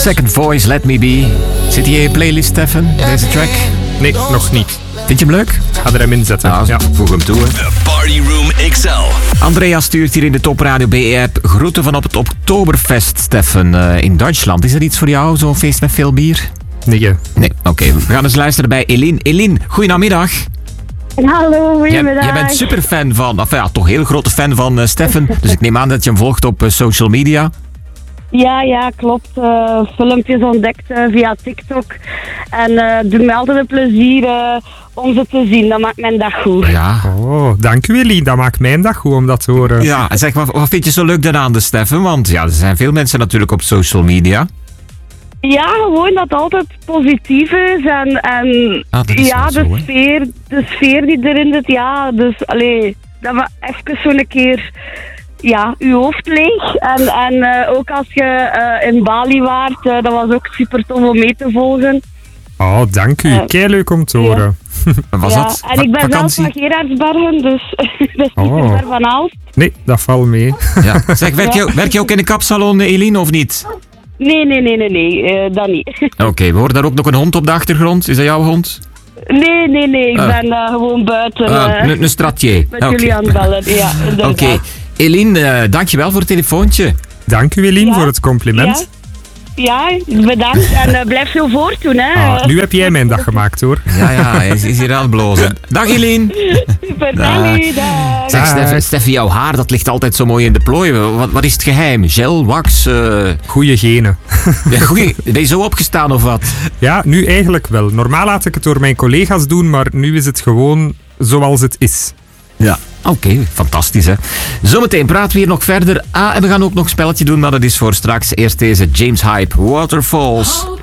Second Voice, Let Me Be. Zit hij in je playlist, Stefan, deze track? Nee, nog niet. Vind je hem leuk? Ga er hem in zetten. Nou, ja. voeg hem toe, hè. The Party Room XL. Andrea stuurt hier in de Top Radio BE-app groeten van op het Oktoberfest, Stefan, in Duitsland. Is er iets voor jou, zo'n feest met veel bier? Nee. Nee, oké. We gaan eens luisteren bij Eline. Eline, goedenamiddag. Hallo, goedemiddag. Jij bent superfan van, of ja, toch heel grote fan van Stefan. Dus ik neem aan dat je hem volgt op social media. Ja, klopt. Filmpjes ontdekt via TikTok. En het doet mij altijd een plezier om ze te zien. Dat maakt mijn dag goed. Ja. Oh, dank u, Eline. Dat maakt mijn dag goed om dat te horen. Ja, en zeg, wat vind je zo leuk daaraan, Stefan? Want ja, er zijn veel mensen natuurlijk op social media. Ja, gewoon dat het altijd positief is. En Dat is ja, wel zo, hè? de sfeer die erin zit. Ja, dus allee, dat we even zo'n keer... Ja, uw hoofd leeg. En ook als je in Bali waart, dat was ook super tof om mee te volgen. Oh, dank u. Keileuk om te horen. Was Ja, dat en ik ben zelf vakantie? van Gerardsbergen, dus dat is niet Oh. te ver van Aalst. Nee, dat valt mee. Ja. Zeg, werk je ook in de kapsalon, Eline, of niet? Nee, dat niet. Oké, we horen daar ook nog een hond op de achtergrond. Is dat jouw hond? Nee, ik ben gewoon buiten Een stratier. met jullie aan het bellen. Ja, inderdaad. Oké. Eline, dankjewel voor het telefoontje. Dank u, Eline, Ja. voor het compliment. Ja, bedankt en blijf zo voortdoen, hè. Nu heb jij mijn dag gemaakt, hoor. Ja, hij is hier aan het blozen. Dag Eline. Super, Dag. dank u, dag. Zeg, Steffi, jouw haar dat ligt altijd zo mooi in de plooi. Wat is het geheim? Gel, wax? Goeie genen. Ja, goeie. Ben je zo opgestaan of wat? Ja, nu eigenlijk wel. Normaal laat ik het door mijn collega's doen, maar nu is het gewoon zoals het is. Ja. Oké, fantastisch hè. Zometeen praten we hier nog verder. En we gaan ook nog een spelletje doen, maar dat is voor straks. Eerst deze James Hype, Waterfalls.